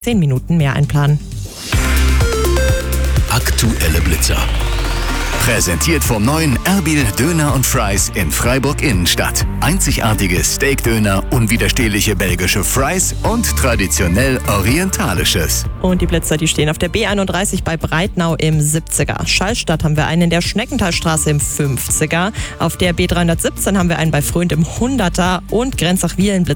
10 Minuten mehr einplanen. Aktuelle Blitzer. Präsentiert vom neuen Erbil Döner und Fries in Freiburg Innenstadt. Einzigartige Steakdöner, unwiderstehliche belgische Fries und traditionell orientalisches. Und die Blitzer, die stehen auf der B31 bei Breitnau im 70er. Schallstadt haben wir einen in der Schneckenthalstraße im 50er. Auf der B317 haben wir einen bei Fröhnt im 100er und Grenzach-Wiehlen